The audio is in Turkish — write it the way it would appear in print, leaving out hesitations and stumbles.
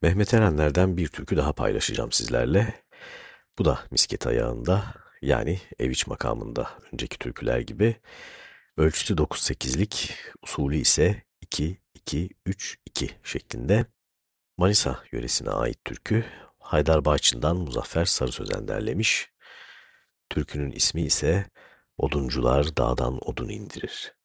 Mehmet Erenler'den bir türkü daha paylaşacağım sizlerle. Bu da misket ayağında, yani ev makamında önceki türküler gibi. Ölçüsü 9-8'lik, usulü ise 2-2-3-2 şeklinde. Manisa yöresine ait türkü. Haydar Bağçın'dan Muzaffer Sarı Sözen derlemiş. Türkünün ismi ise Oduncular Dağdan Odun indirir.